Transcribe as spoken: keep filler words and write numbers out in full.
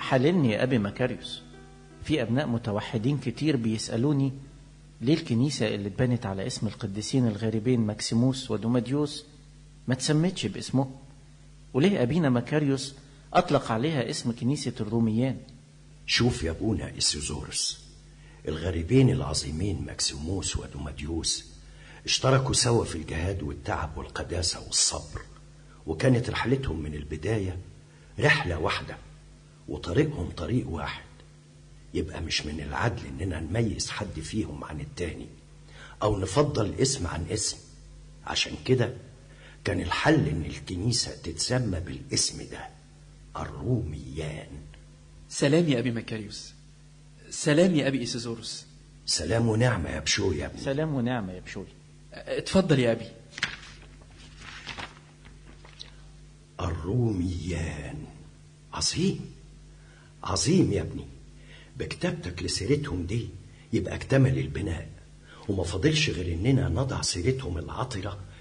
حللني يا أبي مكاريوس، في أبناء متوحدين كتير بيسألوني ليه الكنيسة اللي اتبنت على اسم القديسين الغاربين ماكسيموس ودوماديوس ما تسمتش باسمه، وليه أبينا مكاريوس أطلق عليها اسم كنيسة الروميان. شوف يا أبونا إيسيزوروس، الغاربين العظيمين ماكسيموس ودوماديوس اشتركوا سوا في الجهاد والتعب والقداسة والصبر، وكانت رحلتهم من البداية رحلة واحدة وطريقهم طريق واحد. يبقى مش من العدل اننا نميز حد فيهم عن التاني او نفضل اسم عن اسم. عشان كده كان الحل ان الكنيسة تتسمى بالاسم ده، الروميان. سلام يا أبي مكاريوس. سلام يا أبي إيسيزوروس. سلام ونعمة يا بشوي يا ابني. سلام ونعمة يا بشوي. اتفضل يا أبي. الروميان عظيم عظيم يا ابني. بكتابتك لسيرتهم دي يبقى اكتمل البناء، وما فاضلش غير اننا نضع سيرتهم العطرة